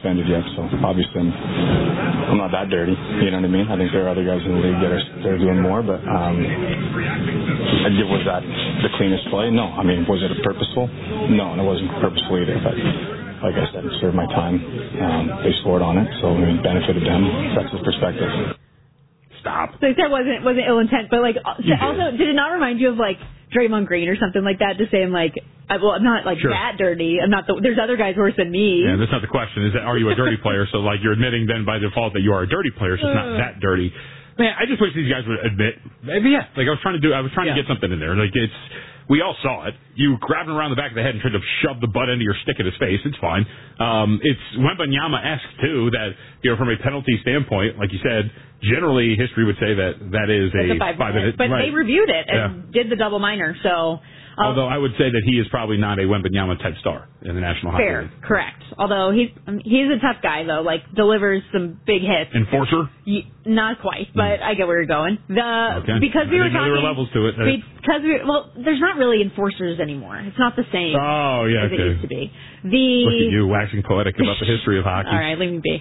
suspended yet, so obviously I'm not that dirty. You know what I mean? I think there are other guys in the league that are doing more, but was that the cleanest play? No. I mean, was it purposeful? No, and it wasn't purposeful either, but like I said, it served my time. They scored on it, so it benefited them. That's his perspective. Stop. So that wasn't ill intent, but like also, did it not remind you of like Draymond Green or something like that? To say I'm like, I'm not like that dirty. I'm not. There's other guys worse than me. Yeah, that's not the question. Is that are you a dirty player? So like you're admitting then by default that you are a dirty player. So it's not that dirty. Man, I just wish these guys would admit. Maybe like I was trying to get something in there. Like we all saw it. You grabbed him around the back of the head and tried to shove the butt end of your stick in his face. It's fine. It's Wembanyama-esque, too, that, from a penalty standpoint, like you said, generally history would say that is a 5-minute. But they reviewed it and did the double minor, so... Although I would say that he is probably not a Wembanyama-type star in the National Hockey League. Correct. Although he's a tough guy, though, like, delivers some big hits. Enforcer? Not quite, but I get where you're going. Because we were talking... There were levels to it. There's not really enforcers anymore. It's not the same as it used to be. Look at you, waxing poetic about the history of hockey. All right, leave me be.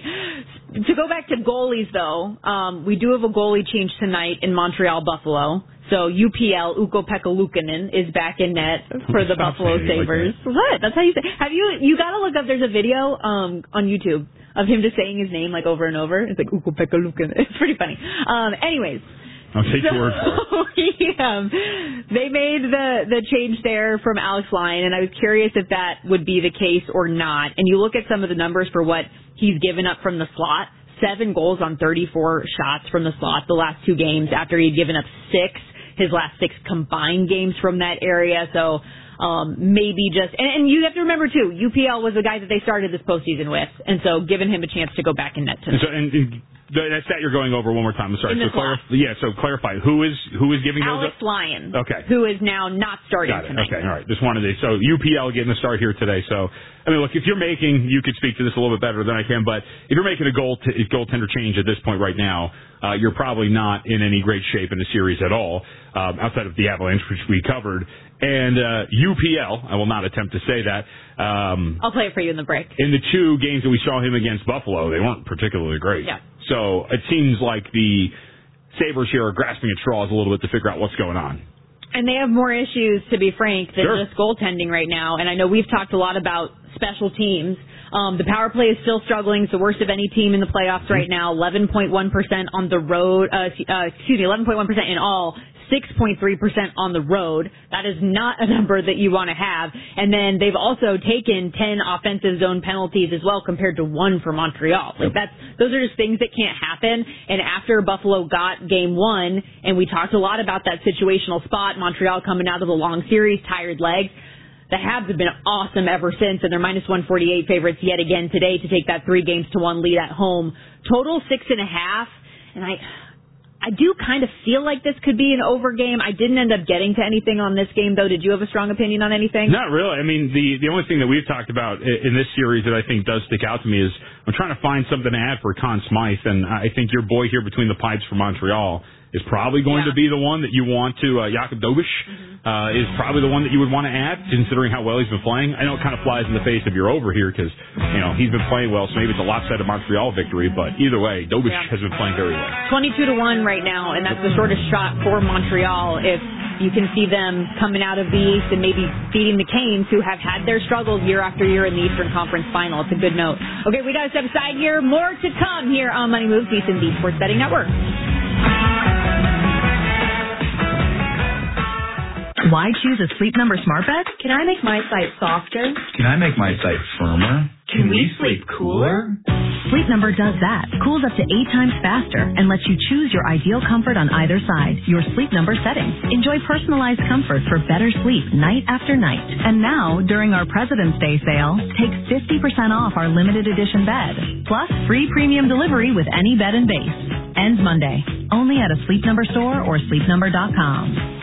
To go back to goalies, though, we do have a goalie change tonight in Montreal-Buffalo. So UPL, Ukko-Pekka Luukkonen, is back in net for the Buffalo Sabres. Like what? That's how you say it. You got to look up, there's a video on YouTube of him just saying his name like over and over. It's like Ukko-Pekka Luukkonen. It's pretty funny. Anyways. I'll take your word for it. They made the change there from Alex Lyon, and I was curious if that would be the case or not. And you look at some of the numbers for what he's given up from the slot. 7 goals on 34 shots from the slot the last 2 games after he'd given up 6 his last 6 combined games from that area. So maybe just... And you have to remember, too, UPL was the guy that they started this postseason with. And so giving him a chance to go back in net tonight. And that's that you're going over one more time. I'm sorry. So clarify. Who is giving those Alex Lyon. Okay. Who is now not starting tonight. Okay, all right. Just wanted to... So UPL getting the start here today. So, I mean, look, if you're making... You could speak to this a little bit better than I can, but if you're making a goaltender change at this point right now, you're probably not in any great shape in the series at all, outside of the Avalanche, which we covered. And UPL, I will not attempt to say that. I'll play it for you in the break. In the 2 games that we saw him against Buffalo, they weren't particularly great. Yeah. So it seems like the Sabres here are grasping at straws a little bit to figure out what's going on. And they have more issues, to be frank, than just goaltending right now. And I know we've talked a lot about special teams. The power play is still struggling. It's the worst of any team in the playoffs right now. 11.1% on the road. 11.1% in all. 6.3% on the road. That is not a number that you want to have. And then they've also taken 10 offensive zone penalties as well compared to 1 for Montreal. Like those are just things that can't happen. And after Buffalo got game 1, and we talked a lot about that situational spot, Montreal coming out of the long series, tired legs. The Habs have been awesome ever since, and they're minus 148 favorites yet again today to take that 3-1 lead at home. Total 6.5, and I do kind of feel like this could be an over game. I didn't end up getting to anything on this game, though. Did you have a strong opinion on anything? Not really. I mean, the only thing that we've talked about in this series that I think does stick out to me is I'm trying to find something to add for Conn Smythe, and I think your boy here between the pipes for Montreal is probably going to be the one that you want to, Jakub Dobeš is probably the one that you would want to add, considering how well he's been playing. I know it kind of flies in the face of your over here because, he's been playing well, so maybe it's a lopsided Montreal victory, but either way, Dobeš has been playing very well. 22-1 right now, and that's the shortest shot for Montreal. If you can see them coming out of the East and maybe beating the Canes, who have had their struggles year after year in the Eastern Conference Final. It's a good note. Okay, we got to step aside here. More to come here on Money Moves, VSiN, the Sports Betting Network. Why choose a Sleep Number smart bed? Can I make my site softer? Can I make my site firmer? Can we sleep cooler? Sleep Number does that. Cools up to 8 times faster and lets you choose your ideal comfort on either side. Your Sleep Number settings. Enjoy personalized comfort for better sleep night after night. And now, during our President's Day sale, take 50% off our limited edition bed. Plus, free premium delivery with any bed and base. Ends Monday. Only at a Sleep Number store or sleepnumber.com.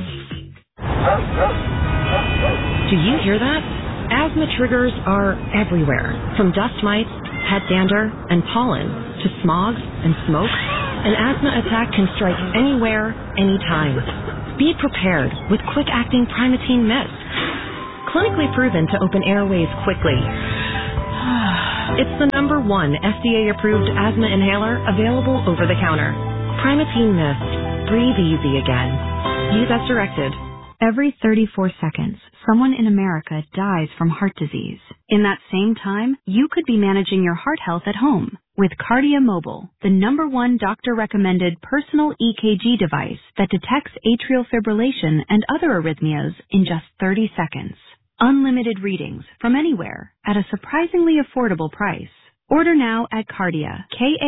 Do you hear that? Asthma triggers are everywhere, from dust mites, head dander, and pollen, to smog and smoke. An asthma attack can strike anywhere, anytime. Be prepared with quick-acting Primatene Mist. Clinically proven to open airways quickly It's the #1 FDA-approved asthma inhaler available over the counter. Primatene Mist. Breathe easy again. Use as directed. Every 34 seconds, someone in America dies from heart disease. In that same time, you could be managing your heart health at home with Kardia Mobile, the #1 doctor-recommended personal EKG device that detects atrial fibrillation and other arrhythmias in just 30 seconds. Unlimited readings from anywhere at a surprisingly affordable price. Order now at Kardia,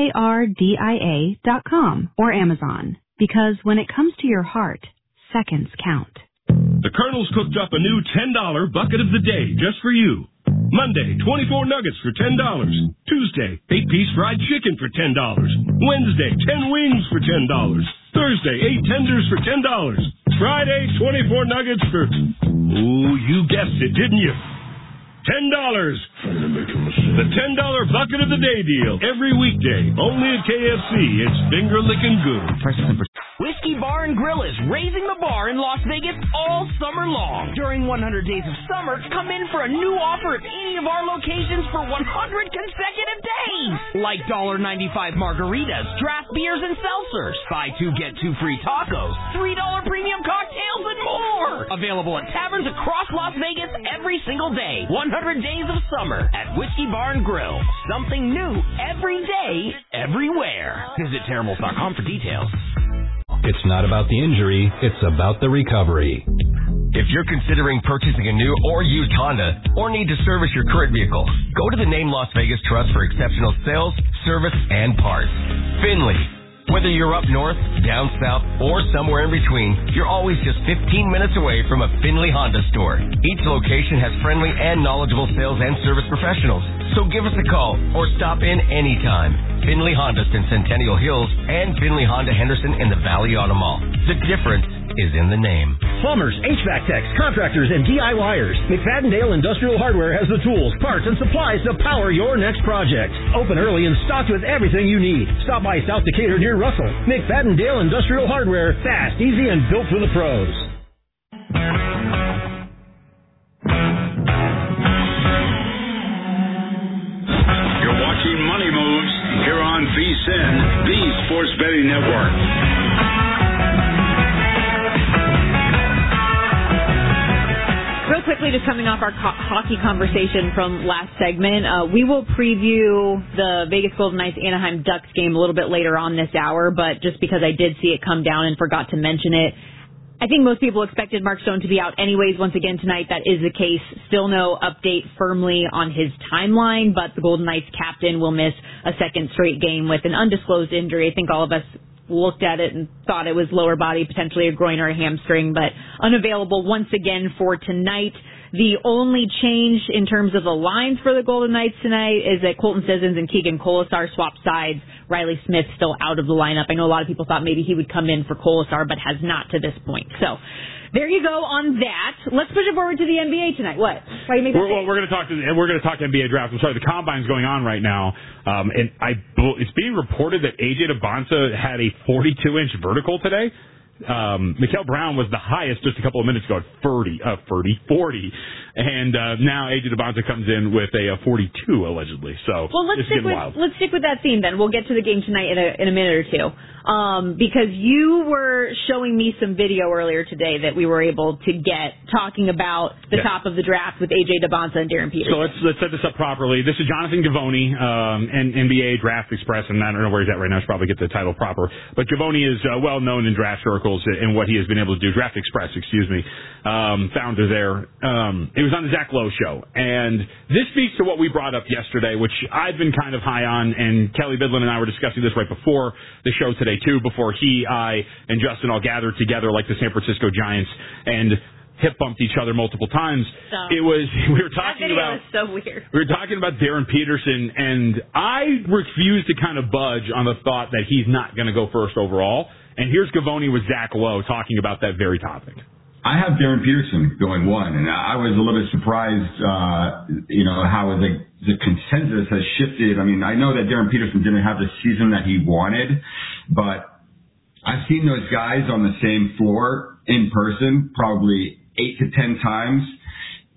KARDIA.com or Amazon, because when it comes to your heart, seconds count. The Colonel's cooked up a new $10 bucket of the day just for you. Monday, 24 nuggets for $10. Tuesday, 8-piece fried chicken for $10. Wednesday, 10 wings for $10. Thursday, 8 tenders for $10. Friday, 24 nuggets for... Oh, you guessed it, didn't you? $10. The $10 bucket of the day deal. Every weekday. Only at KFC. It's finger-licking good. Whiskey Bar and Grill is raising the bar in Las Vegas all summer long. During 100 Days of Summer, come in for a new offer at any of our locations for 100 consecutive days. Like $1.95 margaritas, draft beers, and seltzers. Buy 2, get 2 free tacos, $3 premium cocktails, and more. Available at taverns across Las Vegas every single day. 100 Days of Summer at Whiskey Bar and Grill. Something new every day, everywhere. Visit Terribles.com for details. It's not about the injury, it's about the recovery. If you're considering purchasing a new or used Honda or need to service your current vehicle, go to the Name Las Vegas Trust for exceptional sales, service, and parts. Finley. Whether you're up north, down south, or somewhere in between, you're always just 15 minutes away from a Finley Honda store. Each location has friendly and knowledgeable sales and service professionals. So give us a call or stop in anytime. Finley Honda in Centennial Hills and Finley Honda Henderson in the Valley Auto Mall. The difference is in the name. Plumbers, HVAC techs, contractors, and DIYers. McFadden-Dale Industrial Hardware has the tools, parts, and supplies to power your next project. Open early and stocked with everything you need. Stop by South Decatur near Russell. McFadden-Dale Industrial Hardware. Fast, easy, and built for the pros. You're watching Money Moves here on VSiN, the Sports Betting Network. Real quickly, just coming off our hockey conversation from last segment, we will preview the Vegas Golden Knights Anaheim Ducks game a little bit later on this hour, but just because I did see it come down and forgot to mention it, I think most people expected Mark Stone to be out anyways once again tonight. That is the case. Still no update firmly on his timeline, but the Golden Knights captain will miss a second straight game with an undisclosed injury. I think all of us looked at it and thought it was lower body, potentially a groin or a hamstring, but unavailable once again for tonight. The only change in terms of the lines for the Golden Knights tonight is that Colton Sissons and Keegan Colasar swapped sides. Riley Smith still out of the lineup. I know a lot of people thought maybe he would come in for Colasar, but has not to this point. So there you go on that. Let's push it forward to the NBA tonight. What? Why you make that we're going to talk NBA draft. I'm sorry, the combine's going on right now, and it's being reported that AJ Debonsa had a 42-inch vertical today. Mikael Brown was the highest just a couple of minutes ago at 40. And now AJ Debonsa comes in with a 42, allegedly. So let's stick with that theme then. We'll get to the game tonight in a minute or two. Because you were showing me some video earlier today that we were able to get talking about the top of the draft with AJ Debonsa and Darren Peterson. So let's set this up properly. This is Jonathan Givony, NBA Draft Express, and I don't know where he's at right now. I should probably get the title proper. But Givony is well known in draft circles and what he has been able to do. Draft Express, founder there. It was on the Zach Lowe show. And this speaks to what we brought up yesterday, which I've been kind of high on, and Kelly Bidlin and I were discussing this right before the show today, too, before I, and Justin all gathered together like the San Francisco Giants and hip bumped each other multiple times. We were talking about that video was so weird. We were talking about Darren Peterson, and I refuse to kind of budge on the thought that he's not going to go first overall. And here's Givony with Zach Lowe talking about that very topic. I have Darren Peterson going one, and I was a little bit surprised, how the consensus has shifted. I mean, I know that Darren Peterson didn't have the season that he wanted, but I've seen those guys on the same floor in person probably 8 to 10 times.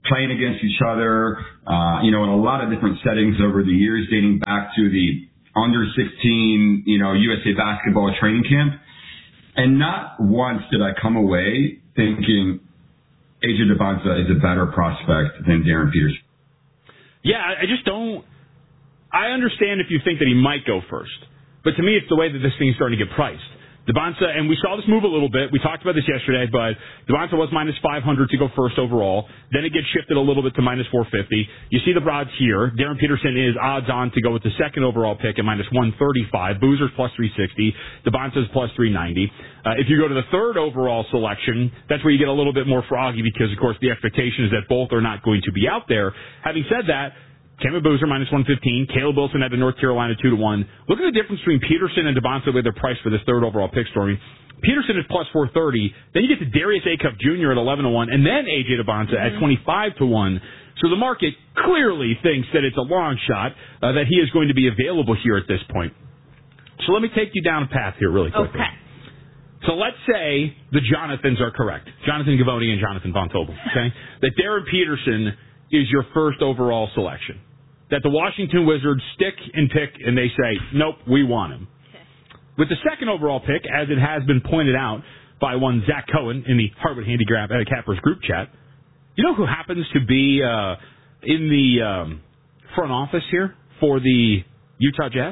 playing against each other, in a lot of different settings over the years, dating back to the under 16, USA basketball training camp. And not once did I come away thinking AJ Dybantsa is a better prospect than Darren Peterson. Yeah, I just don't. I understand if you think that he might go first, but to me, it's the way that this thing's starting to get priced. Dybantsa, and we saw this move a little bit. We talked about this yesterday, but Dybantsa was minus 500 to go first overall. Then it gets shifted a little bit to minus 450. You see the odds here. Darren Peterson is odds on to go with the second overall pick at minus 135. Boozer's plus 360. Dybantsa's plus 390. If you go to the third overall selection, that's where you get a little bit more froggy because, of course, the expectation is that both are not going to be out there. Having said that, Kevin Boozer minus 115, Caleb Wilson out of North Carolina 2-1. Look at the difference between Peterson and Dybantsa with their price for this third overall pick, Stormy. Peterson is plus 430. Then you get to Darius Acuff Jr. at 11-1, and then AJ Dybantsa at 25-1. So the market clearly thinks that it's a long shot that he is going to be available here at this point. So let me take you down a path here really quickly. Okay. So let's say the Jonathans are correct. Jonathan Givony and Jonathan Von Tobel, okay? That Darren Peterson is your first overall selection. That the Washington Wizards stick and pick and they say, nope, we want him. Okay. With the second overall pick, as it has been pointed out by one Zach Cohen in the Harvard Handicappers group chat, you know who happens to be in the front office here for the Utah Jazz?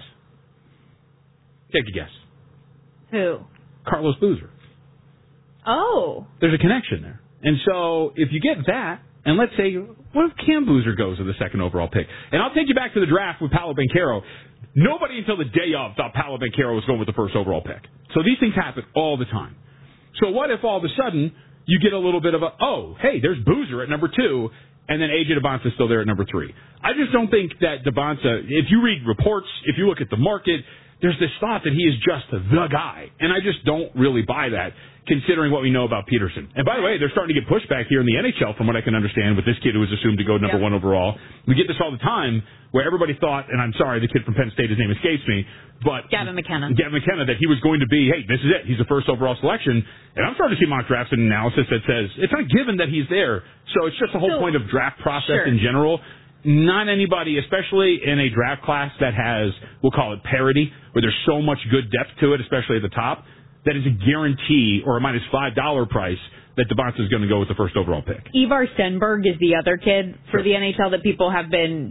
Take a guess. Who? Carlos Boozer. Oh. There's a connection there. And so if you get that, and let's say, what if Cam Boozer goes with the second overall pick? And I'll take you back to the draft with Paolo Banchero. Nobody until the day of thought Paolo Banchero was going with the first overall pick. So these things happen all the time. So what if all of a sudden you get a little bit of hey, there's Boozer at number 2, and then AJ Dybantsa is still there at number 3. I just don't think that Dybantsa, if you read reports, if you look at the market, there's this thought that he is just the guy. And I just don't really buy that, considering what we know about Peterson. And by the way, they're starting to get pushback here in the NHL, from what I can understand, with this kid who was assumed to go number 1 overall. We get this all the time, where everybody thought, and I'm sorry, the kid from Penn State, his name escapes me, but Gavin McKenna, that he was going to be, hey, this is it. He's the first overall selection. And I'm starting to see mock drafts and analysis that says it's not given that he's there. So it's just the whole point of draft process in general. Not anybody, especially in a draft class that has, we'll call it parity, where there's so much good depth to it, especially at the top, that is a guarantee or a minus $5 price that Dybantsa is going to go with the first overall pick. Ivar Stenberg is the other kid for the NHL that people have been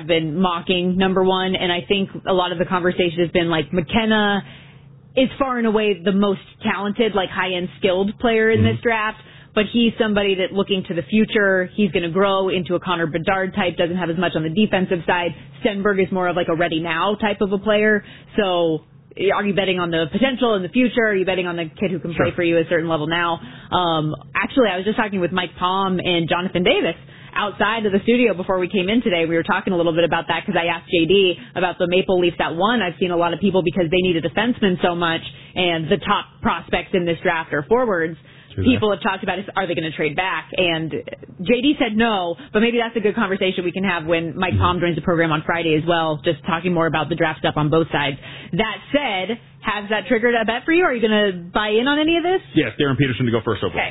mocking number 1, and I think a lot of the conversation has been like McKenna is far and away the most talented, like high-end skilled player in this draft. But he's somebody that, looking to the future, he's going to grow into a Connor Bedard type, doesn't have as much on the defensive side. Stenberg is more of like a ready-now type of a player. So are you betting on the potential in the future? Are you betting on the kid who can play for you at a certain level now? Actually, I was just talking with Mike Palm and Jonathan Davis outside of the studio before we came in today. We were talking a little bit about that because I asked JD about the Maple Leafs at 1. I've seen a lot of people, because they need a defenseman so much, and the top prospects in this draft are forwards. People have talked about, are they going to trade back? And JD said no, but maybe that's a good conversation we can have when Mike Palm joins the program on Friday as well, just talking more about the draft stuff on both sides. That said, has that triggered a bet for you? Are you going to buy in on any of this? Yes, Darren Peterson to go first overall. Okay.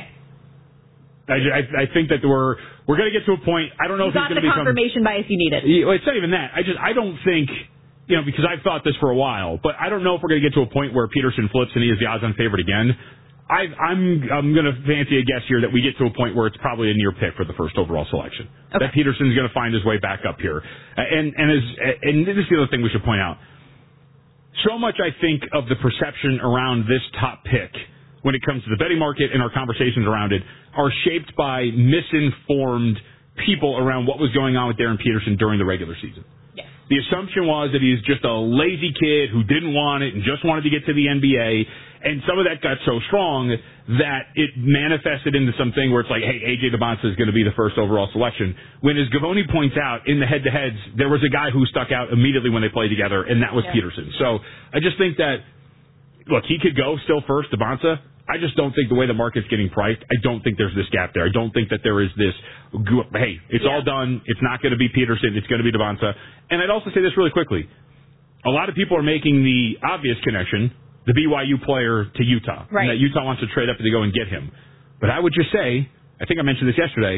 I think that we're going to get to a point. I don't know if he's going to become... got the confirmation bias you needed. It's not even that. I don't think... because I've thought this for a while, but I don't know if we're going to get to a point where Peterson flips and he is the odds-on favorite again. I'm going to fancy a guess here that we get to a point where it's probably a near pick for the first overall selection. Okay. That Peterson's going to find his way back up here. And this is the other thing we should point out. So much, I think, of the perception around this top pick when it comes to the betting market and our conversations around it are shaped by misinformed people around what was going on with Darren Peterson during the regular season. Yes. The assumption was that he's just a lazy kid who didn't want it and just wanted to get to the NBA. And some of that got so strong that it manifested into something where it's like, hey, AJ Dybantsa is going to be the first overall selection. When, as Gavoni points out, in the head-to-heads, there was a guy who stuck out immediately when they played together, and that was Peterson. So I just think that, look, he could go still first, Dybantsa. I just don't think the way the market's getting priced, I don't think there's this gap there. I don't think that there is this, hey, it's all done. It's not going to be Peterson. It's going to be Dybantsa. And I'd also say this really quickly. A lot of people are making the obvious connection, the BYU player to Utah. Right. And that Utah wants to trade up to go and get him. But I would just say, I think I mentioned this yesterday,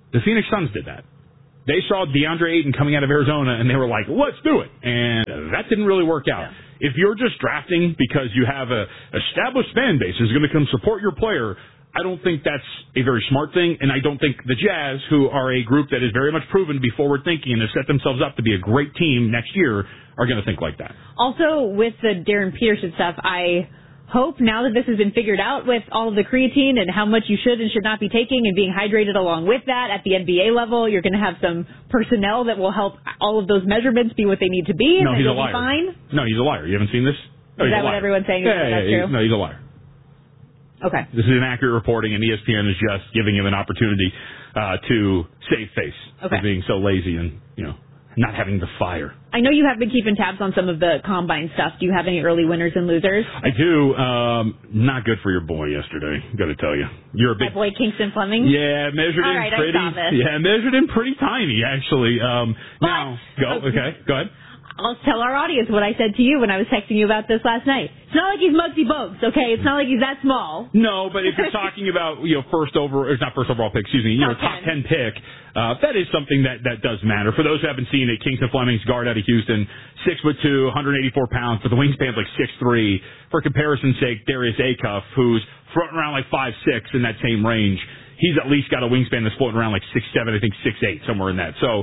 The Phoenix Suns did that. They saw DeAndre Ayton coming out of Arizona, and they were like, let's do it. And that didn't really work out. Yeah. If you're just drafting because you have a established fan base who's going to come support your player, I don't think that's a very smart thing, and I don't think the Jazz, who are a group that is very much proven to be forward-thinking and have set themselves up to be a great team next year, are going to think like that. Also, with the Darren Peterson stuff, I hope now that this has been figured out with all of the creatine and how much you should and should not be taking and being hydrated along with that at the NBA level, you're going to have some personnel that will help all of those measurements be what they need to be, and no, then he's you'll a liar. be fine. No, he's a liar. You haven't seen this? No, is that what everyone's saying? That's true? No, he's a liar. Okay. This is inaccurate reporting, and ESPN is just giving him an opportunity to save face for being so lazy and, not having the fire. I know you have been keeping tabs on some of the combine stuff. Do you have any early winners and losers? I do. Not good for your boy yesterday, got to tell you. You're a big... My boy Kingston Fleming? Yeah, measured All in right, pretty... I saw this. Yeah, measured in pretty tiny, actually. Now, go. Okay, go ahead. I'll tell our audience what I said to you when I was texting you about this last night. It's not like he's Muggsy Bogues, okay? It's not like he's that small. No, but if you're talking about, top 10 pick, that is something that does matter. For those who haven't seen it, Kingston Fleming's guard out of Houston, 6'2", 184 pounds, but the wingspan's like 6'3". For comparison's sake, Darius Acuff, who's floating around like 5'6", in that same range. He's at least got a wingspan that's floating around like 6'7", I think 6'8", somewhere in that. So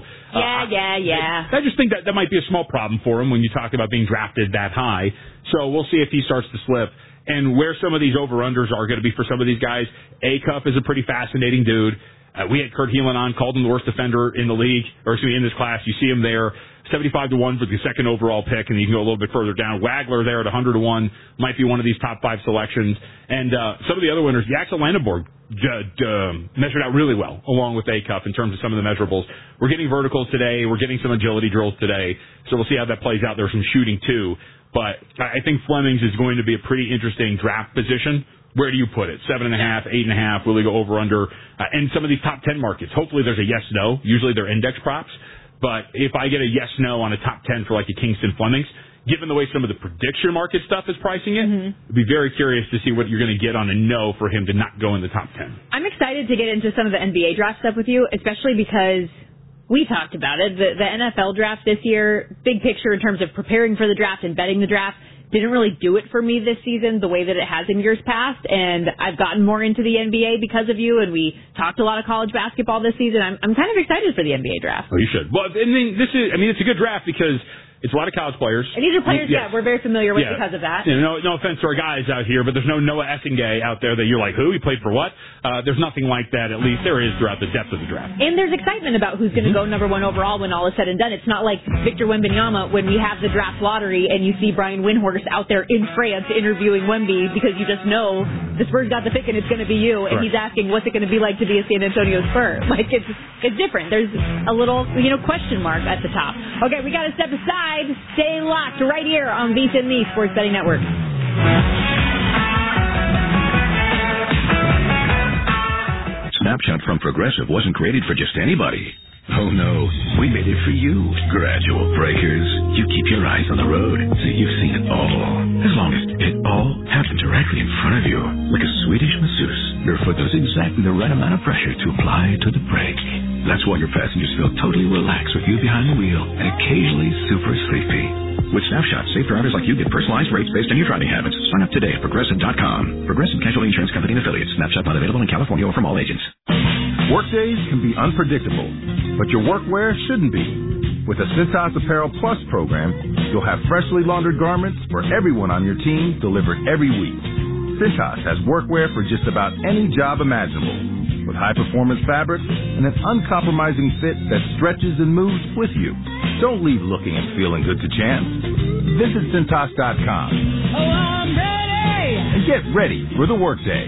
Yeah. I just think that might be a small problem for him when you talk about being drafted that high. So we'll see if he starts to slip. And where some of these over-unders are going to be for some of these guys, Acuff is a pretty fascinating dude. We had Kurt Heelan on, called him the worst defender in the league, in this class. You see him there, 75-1 for the second overall pick, and you can go a little bit further down. Wagler there at 100-1 might be one of these top 5 selections. And some of the other winners, Axel Landenborg measured out really well, along with Acuff in terms of some of the measurables. We're getting verticals today. We're getting some agility drills today. So we'll see how that plays out. There's some shooting, too. But I think Fleming's is going to be a pretty interesting draft position. Where do you put it? 7.5, 8.5? Will they go over, under? And some of these top 10 markets, hopefully there's a yes-no. Usually they're index props. But if I get a yes-no on a top 10 for like a Kingston Fleming's, given the way some of the prediction market stuff is pricing it, I'd be very curious to see what you're going to get on a no for him to not go in the top 10. I'm excited to get into some of the NBA draft stuff with you, especially because we talked about it. The NFL draft this year, big picture in terms of preparing for the draft and betting the draft, didn't really do it for me this season the way that it has in years past, and I've gotten more into the NBA because of you, and we talked a lot of college basketball this season. I'm kind of excited for the NBA draft. Oh, you should. Well, it's a good draft because it's a lot of college players. And these are players that we're very familiar with because of that. No offense to our guys out here, but there's no Noah Essengay out there that you're like, who? He played for what? There's nothing like that, at least there is throughout the depth of the draft. And there's excitement about who's going to go number 1 overall when all is said and done. It's not like Victor Wembanyama when we have the draft lottery and you see Brian Windhorst out there in France interviewing Wemby because you just know the Spurs got the pick and it's going to be you, and he's asking what's it going to be like to be a San Antonio Spur. Like, it's different. There's a little, question mark at the top. Okay, we got to step aside. Stay locked right here on VSiN, the Sports Betting Network. Snapshot from Progressive wasn't created for just anybody. Oh no, we made it for you. Gradual breakers. You keep your eyes on the road, so you've seen it all. As long as it all happened directly in front of you, like a Swedish masseuse, your foot knows exactly the right amount of pressure to apply to the brake. That's why your passengers feel totally relaxed with you behind the wheel and occasionally super sleepy. With Snapshot, safe drivers like you get personalized rates based on your driving habits. Sign up today at Progressive.com. Progressive Casualty Insurance Company and Affiliates. Snapshot not available in California or from all agents. Workdays can be unpredictable, but your workwear shouldn't be. With the Cintas Apparel Plus program, you'll have freshly laundered garments for everyone on your team delivered every week. Cintas has workwear for just about any job imaginable, with high-performance fabrics and an uncompromising fit that stretches and moves with you. Don't leave looking and feeling good to chance. Visit Cintas.com. Oh, I'm ready! And get ready for the workday.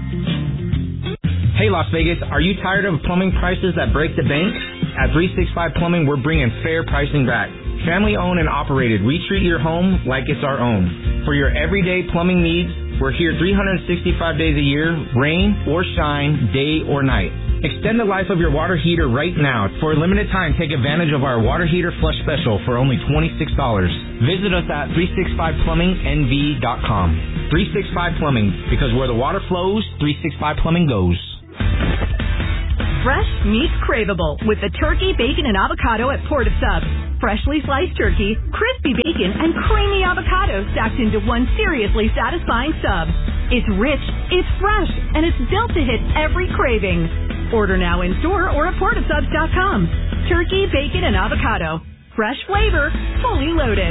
Hey, Las Vegas, are you tired of plumbing prices that break the bank? At 365 Plumbing, we're bringing fair pricing back. Family-owned and operated, we treat your home like it's our own. For your everyday plumbing needs, we're here 365 days a year, rain or shine, day or night. Extend the life of your water heater right now. For a limited time, take advantage of our water heater flush special for only $26. Visit us at 365plummingnv.com. 365 Plumbing, because where the water flows, 365 Plumbing goes. fresh meets craveable with the turkey, bacon, and avocado at Port of Subs. Freshly sliced turkey, crispy bacon, and creamy avocado stacked into one seriously satisfying sub. It's rich, it's fresh, and it's built to hit every craving. Order now in store or at portofsubs.com. Turkey, bacon, and avocado. Fresh flavor, fully loaded.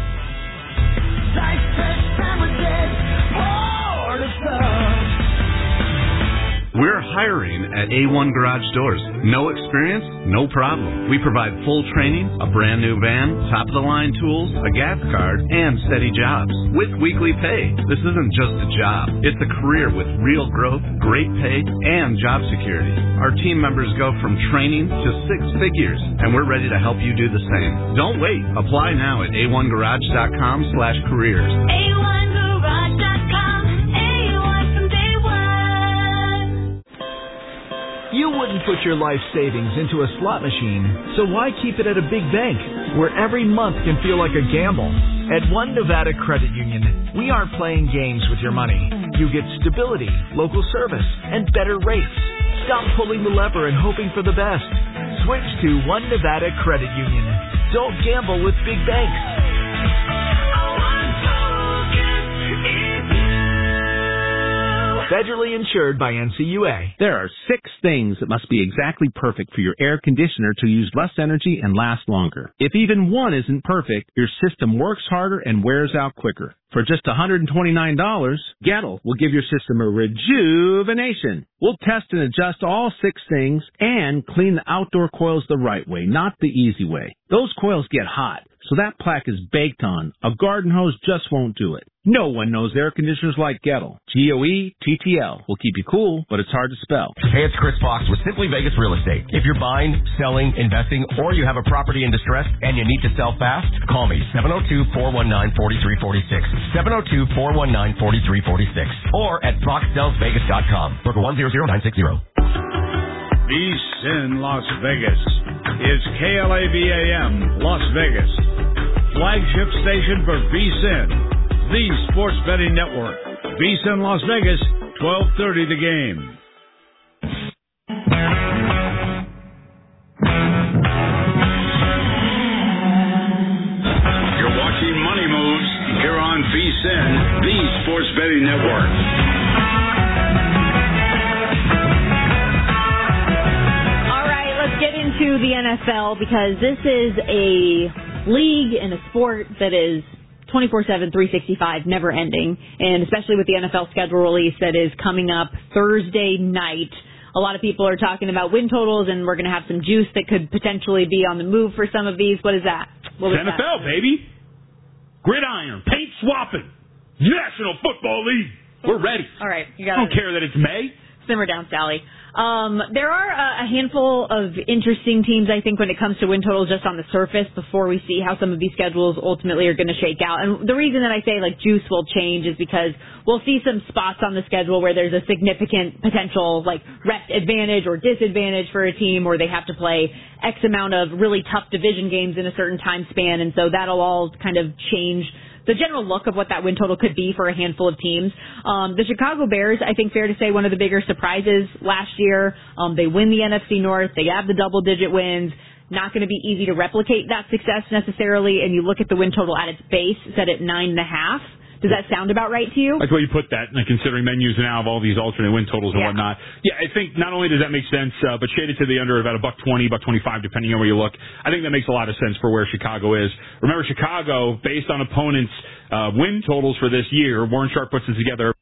Like fresh sandwiches, Port of Subs. We're hiring at A1 Garage Doors. No experience? No problem. We provide full training, a brand new van, top-of-the-line tools, a gas card, and steady jobs with weekly pay. This isn't just a job. It's a career with real growth, great pay, and job security. Our team members go from training to 6 figures, and we're ready to help you do the same. Don't wait. Apply now at a1garage.com/careers. A1garage.com. A1 from day one. You wouldn't put your life savings into a slot machine, so why keep it at a big bank where every month can feel like a gamble? At One Nevada Credit Union, we aren't playing games with your money. You get stability, local service, and better rates. Stop pulling the lever and hoping for the best. Switch to One Nevada Credit Union. Don't gamble with big banks. Federally insured by NCUA. There are 6 things that must be exactly perfect for your air conditioner to use less energy and last longer. If even one isn't perfect, your system works harder and wears out quicker. For just $129, Gettle will give your system a rejuvenation. We'll test and adjust all 6 things and clean the outdoor coils the right way, not the easy way. Those coils get hot, so that plaque is baked on. A garden hose just won't do it. No one knows air conditioners like Gettle. Goettl will keep you cool, but it's hard to spell. Hey, it's Chris Fox with Simply Vegas Real Estate. If you're buying, selling, investing, or you have a property in distress and you need to sell fast, call me 702-419-4346. 702-419-4346 or at foxsellsvegas.com. Broker 100960. VSIN Las Vegas is KLABAM Las Vegas, flagship station for VSIN, the sports betting network. VSIN Las Vegas, 12:30 the game. You're watching Money Moves here on VSIN, the sports betting network. Get into the NFL because this is a league and a sport that is 24/7, 365, never ending, and especially with the NFL schedule release that is coming up Thursday night. A lot of people are talking about win totals, and we're going to have some juice that could potentially be on the move for some of these. What is that? What was NFL, that? Baby. Gridiron, paint swapping, National Football League. We're ready. All right. I don't care that it's May. Simmer down, Sally. There are a handful of interesting teams, I think, when it comes to win totals just on the surface before we see how some of these schedules ultimately are going to shake out. And the reason that I say, like, juice will change is because we'll see some spots on the schedule where there's a significant potential, like, rest advantage or disadvantage for a team, or they have to play X amount of really tough division games in a certain time span. And so that'll all kind of change the general look of what that win total could be for a handful of teams. The Chicago Bears, I think fair to say, one of the bigger surprises last year. They win the NFC North. They have the double-digit wins. Not going to be easy to replicate that success necessarily. And you look at the win total at its base, set at 9.5. Does that sound about right to you? That's why you put that, considering menus now of all these alternate win totals and whatnot. Yeah, I think not only does that make sense, but shaded to the under about $1.20, $1.25, depending on where you look. I think that makes a lot of sense for where Chicago is. Remember, Chicago, based on opponents' win totals for this year, Warren Sharp puts it together.